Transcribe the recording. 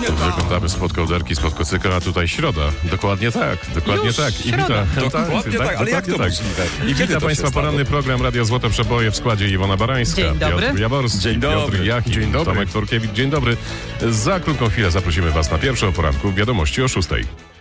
Wyglądamy spod kołderki, spod kocyka, a tutaj środa. Dokładnie tak, dokładnie Już tak. I środa. Dokładnie tak, ale jak to możliwe? I Kiedy wita to Państwa się stało? poranny program Radio Złote Przeboje w składzie Iwona Barańska, Dzień dobry. Piotr Jaworski, Dzień dobry. Piotr Jachim, Dzień dobry. Tomek Turkiewicz. Dzień dobry. Za krótką chwilę zaprosimy Was na pierwsze o poranku wiadomości o 6:00.